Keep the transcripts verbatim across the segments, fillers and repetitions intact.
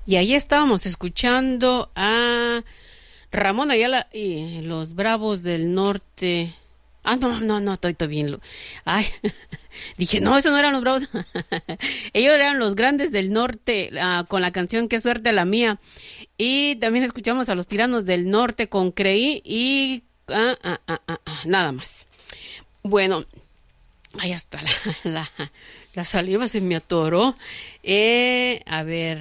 Y ahí estábamos escuchando a Ramón Ayala y los Bravos del Norte. Ah, no, no, no, estoy, estoy bien. Ay, dije, no, eso no eran los Bravos. Ellos eran los Grandes del Norte, uh, con la canción Qué suerte la mía. Y también escuchamos a los Tiranos del Norte con Creí y ah, ah, ah, ah, ah, nada más. Bueno, ahí está la, la, la saliva se me atoró. Eh, a ver,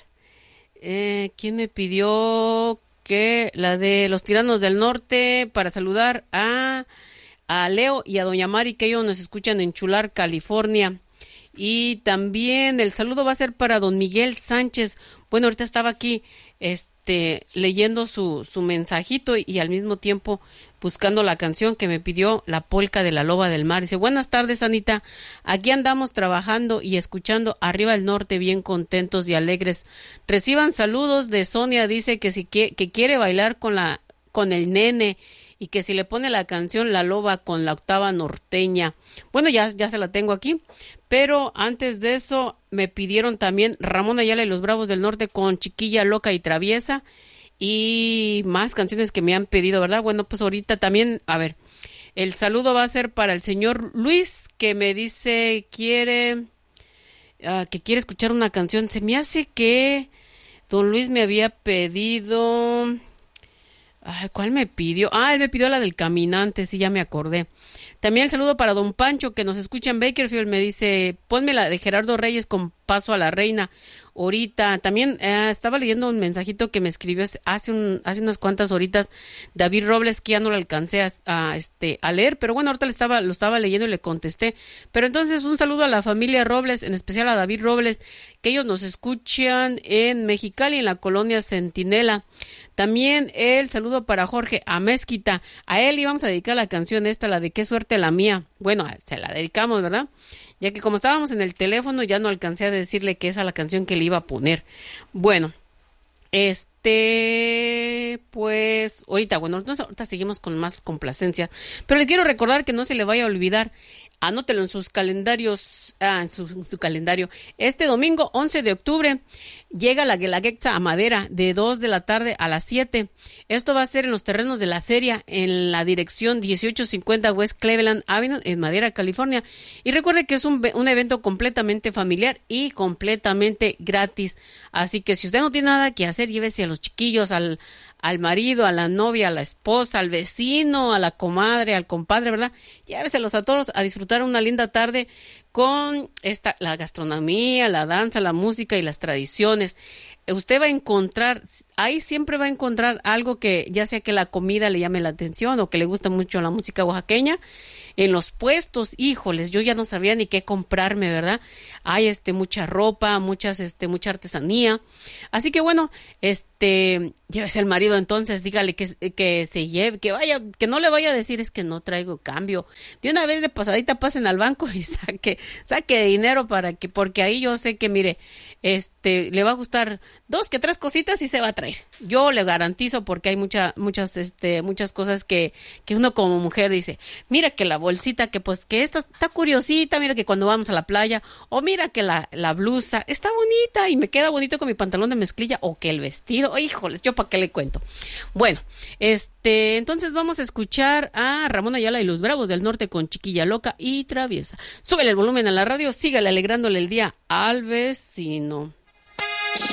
eh, ¿quién me pidió que la de los Tiranos del Norte para saludar a, a Leo y a Doña Mari, que ellos nos escuchan en Chular, California? Y también el saludo va a ser para don Miguel Sánchez. Bueno, ahorita estaba aquí este leyendo su, su mensajito y, y al mismo tiempo buscando la canción que me pidió, la polca de la Loba del Mar. Dice, buenas tardes, Anita. Aquí andamos trabajando y escuchando Arriba del Norte, bien contentos y alegres. Reciban saludos de Sonia. Dice que si que, que quiere bailar con la con el nene y que si le pone la canción La Loba con la octava norteña. Bueno, ya, ya se la tengo aquí. Pero antes de eso me pidieron también Ramón Ayala y los Bravos del Norte con Chiquilla Loca y Traviesa. Y más canciones que me han pedido, ¿verdad? Bueno, pues ahorita también, a ver, el saludo va a ser para el señor Luis, que me dice, quiere, uh, que quiere escuchar una canción. Se me hace que don Luis me había pedido... Ay, ¿cuál me pidió? Ah, él me pidió la del Caminante, sí, ya me acordé. También el saludo para don Pancho, que nos escucha en Bakersfield, me dice, ponme la de Gerardo Reyes con Paso a la Reina. Ahorita, también eh, estaba leyendo un mensajito que me escribió hace un, hace unas cuantas horitas David Robles, que ya no lo alcancé a, a, este, a leer, pero bueno, ahorita le estaba, lo estaba leyendo y le contesté. Pero entonces un saludo a la familia Robles, en especial a David Robles, que ellos nos escuchan en Mexicali, en la colonia Centinela. También el saludo para Jorge Amezquita. A él íbamos a dedicar la canción esta, la de Qué suerte la mía. Bueno, se la dedicamos, ¿verdad? Ya que como estábamos en el teléfono ya no alcancé a decirle que esa es la canción que le iba a poner. Bueno, este, pues, ahorita, bueno, ahorita seguimos con más complacencia, pero le quiero recordar que no se le vaya a olvidar, anótelo en sus calendarios, ah, en su, en su calendario. Este domingo, once de octubre, llega la Guelaguetza a Madera, de dos de la tarde a las siete. Esto va a ser en los terrenos de la feria, en la dirección dieciocho cincuenta West Cleveland Avenue, en Madera, California. Y recuerde que es un, un evento completamente familiar y completamente gratis. Así que si usted no tiene nada que hacer, llévese a los chiquillos, al, al marido, a la novia, a la esposa, al vecino, a la comadre, al compadre, ¿verdad? Lléveselos a todos a disfrutar una linda tarde con esta, la gastronomía, la danza, la música y las tradiciones. Usted va a encontrar, ahí siempre va a encontrar algo que, ya sea que la comida le llame la atención o que le gusta mucho la música oaxaqueña. En los puestos, híjoles, yo ya no sabía ni qué comprarme, ¿verdad? Hay este mucha ropa, muchas este mucha artesanía. Así que bueno, este, llévese al marido entonces, dígale que que se lleve, que vaya, que no le vaya a decir es que no traigo cambio. De una vez de pasadita pasen al banco y saque saque dinero para que, porque ahí yo sé que mire, este le va a gustar dos que tres cositas y se va a traer. Yo le garantizo, porque hay mucha muchas este muchas cosas que que uno como mujer dice, mira que la bolsita, que pues que esta está curiosita, mira que cuando vamos a la playa, o mira que la, la blusa está bonita y me queda bonito con mi pantalón de mezclilla, o que el vestido, oh, híjoles, yo para qué le cuento. Bueno, este, entonces vamos a escuchar a Ramón Ayala y los Bravos del Norte con Chiquilla Loca y Traviesa. Súbele el volumen a la radio, sígale alegrándole el día al vecino.